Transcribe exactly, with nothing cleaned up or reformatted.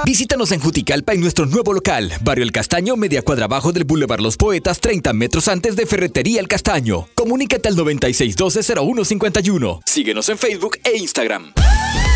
Visítanos en Juticalpa en nuestro nuevo local, Barrio El Castaño, media cuadra abajo del Boulevard Los Poetas, treinta metros antes de Ferretería El Castaño. Comunícate al noventa y seis doce cero uno cincuenta y uno. Síguenos en Facebook e Instagram.